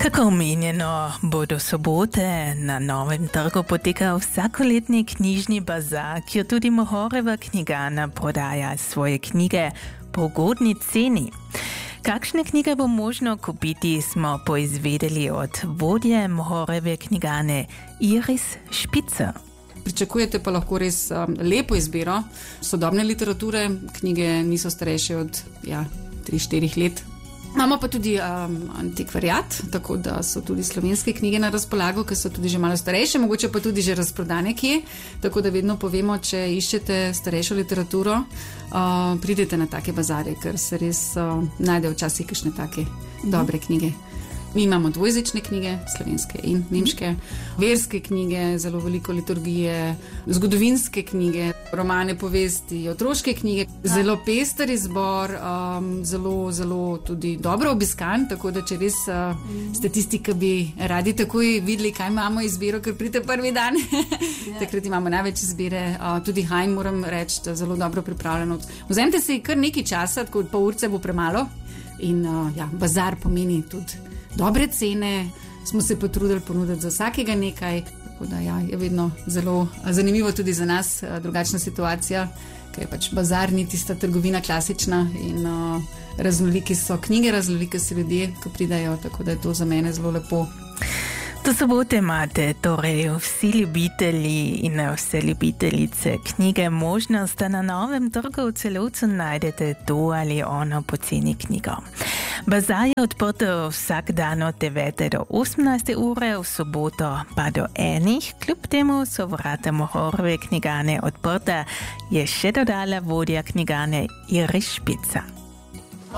Tako omenjeno bo do sobote na Novem trgu potekal vsakoletni knjižni bazar, kjer tudi Mohorjeva knjigarna prodaja svoje knjige po ugodni ceni. Kakšne knjige bo možno kupiti, smo poizvedeli od vodje Mohorjeve knjigarne Iris Špicer. Pričakujete pa lahko res lepo izbiro sodobne literature. Knjige niso starejše od 3-4 let. Imamo pa tudi antikvariat, tako da so tudi slovenske knjige na razpolago, ki so tudi že malo starejše, mogoče pa tudi že razprodane kje. Tako da vedno povemo, če iščete starejšo literaturo, pridete na take bazare, ker se res najde včasih kakšne take dobre knjige. Mi imamo dvojezične knjige, slovenske in nemške, verske knjige, zelo veliko liturgije, zgodovinske knjige, romane, povesti, otroške knjige. Zelo pester izbor, zelo tudi dobro obiskan, tako da če res ste tisti, ki bi radi takoj videli, kaj imamo izbiro, ker pridete prvi dan, takrat imamo največ izbire. Tudi Hajn, moram reči, da zelo dobro pripravljeno. Vzemite si kar nekaj časa, tako pol urce bo premalo in bazar pomeni tudi dobre cene, smo se potrudili ponuditi za vsakega nekaj, tako da je vedno zelo zanimivo tudi za nas, drugačna situacija, ker je pač bazar ni tista trgovina klasična in raznoliki so knjige, raznoliki so ljudje, ko pridajo, tako da je to za mene zelo lepo. Do sobote imate torej vsi ljubitelji in vse ljubiteljice knjige možnost, da na Novem trgu v Celovcu najdete to ali ono poceni knjigo. Bazar je odprt vsak dan od 9. do 18. ure, v soboto pa do 1. Kljub temu so vrata Mohorjeve knjigarne odprta, je še dodala vodja knjigarne Iris Špicer.